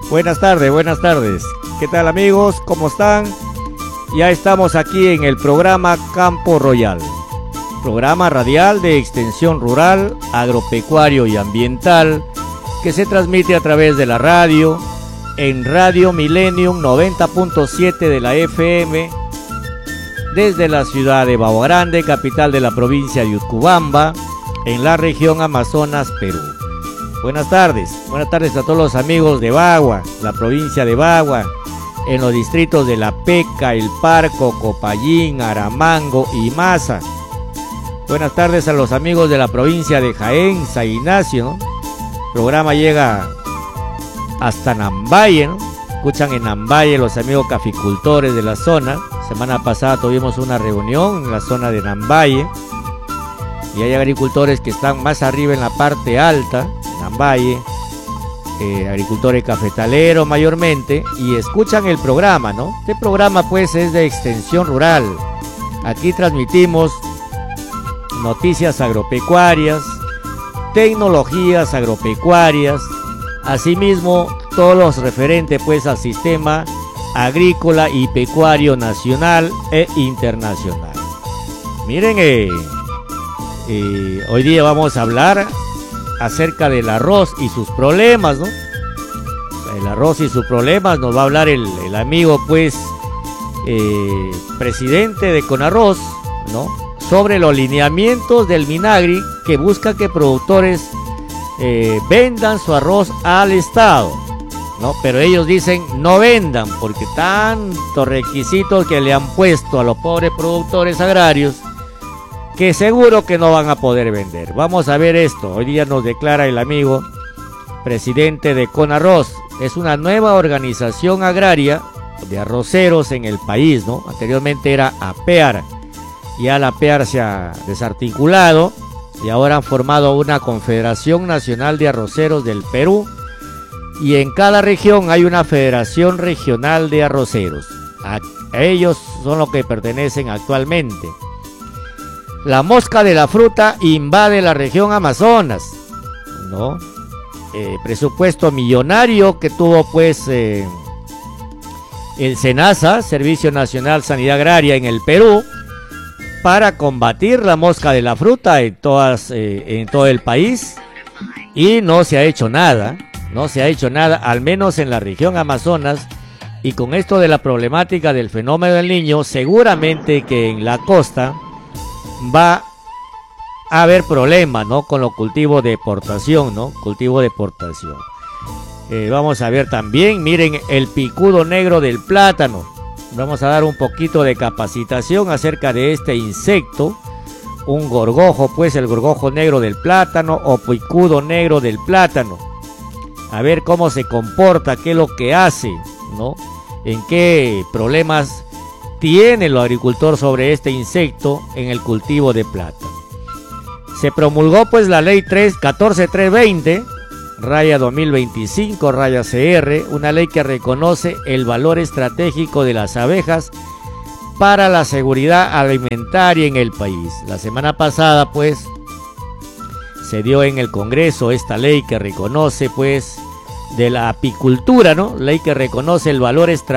Buenas tardes, buenas tardes. ¿Qué tal amigos? ¿Cómo están? Ya estamos aquí en el programa Campo Royal, programa radial de extensión rural, agropecuario y ambiental que se transmite a través de la radio, en Radio Millennium 90.7 de la FM, desde la ciudad de Bahía Grande, capital de la provincia de Utcubamba, en la región Amazonas, Perú. Buenas tardes a todos los amigos de Bagua, la provincia de Bagua, en los distritos de La Peca, El Parco, Copayín, Aramango y Masa. Buenas tardes a los amigos de la provincia de Jaén, San Ignacio, ¿no? El programa llega hasta Nambaye, ¿no? Escuchan en Nambaye los amigos caficultores de la zona. Semana pasada tuvimos una reunión en la zona de Nambaye y hay agricultores que están más arriba en la parte alta, Nambaye, agricultores cafetaleros mayormente, y escuchan el programa, ¿no? Este programa pues es de extensión rural. Aquí transmitimos noticias agropecuarias, tecnologías agropecuarias, asimismo todos los referentes pues al sistema agrícola y pecuario nacional e internacional. Miren, hoy día vamos a hablar acerca del arroz y sus problemas, ¿no? El arroz y sus problemas nos va a hablar el amigo pues presidente de Conarroz, ¿no? Sobre los lineamientos del Minagri que busca que productores vendan su arroz al Estado, ¿no? Pero ellos dicen no vendan porque tantos requisitos que le han puesto a los pobres productores agrarios que seguro que no van a poder vender. Vamos a ver esto. Hoy día nos declara el amigo presidente de Conarroz. Es una nueva organización agraria de arroceros en el país, ¿no? Anteriormente era APEAR. Ya la APEAR se ha desarticulado y ahora han formado una Confederación Nacional de Arroceros del Perú. Y en cada región hay una Federación Regional de Arroceros. A ellos son los que pertenecen actualmente. La mosca de la fruta invade la región Amazonas, ¿no? Presupuesto millonario que tuvo pues el SENASA, Servicio Nacional Sanidad Agraria en el Perú, para combatir la mosca de la fruta en todo el país, y no se ha hecho nada, al menos en la región Amazonas. Y con esto de la problemática del fenómeno del Niño, seguramente que en la costa va a haber problemas, ¿no? Con los cultivos de exportación, ¿no? Vamos a ver también, miren, el picudo negro del plátano. Vamos a dar un poquito de capacitación acerca de este insecto, un gorgojo, pues el gorgojo negro del plátano o picudo negro del plátano. A ver cómo se comporta, qué es lo que hace, ¿no? En qué problemas tiene el agricultor sobre este insecto en el cultivo de plátano. Se promulgó pues la ley 14320 2025 CR, una ley que reconoce el valor estratégico de las abejas para la seguridad alimentaria en el país. La semana pasada pues se dio en el Congreso esta ley que reconoce pues de la apicultura, ¿no? Ley que reconoce el valor estratégico